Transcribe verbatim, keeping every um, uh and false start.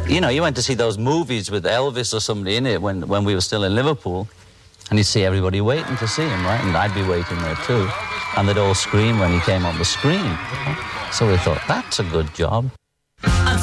You know, you went to see those movies with Elvis or somebody in it when, when we were still in Liverpool, and you'd see everybody waiting to see him, right? And I'd be waiting there too. And they'd all scream when he came on the screen. So we thought, that's a good job.